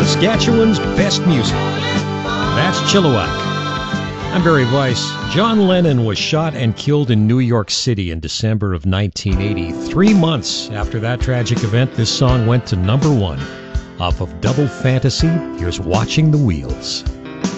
Saskatchewan's best music. That's Chilliwack. I'm Barry Weiss. John Lennon was shot and killed in New York City in December of 1980. 3 months after that tragic event, this song went to number 1. Off of Double Fantasy, here's Watching the Wheels.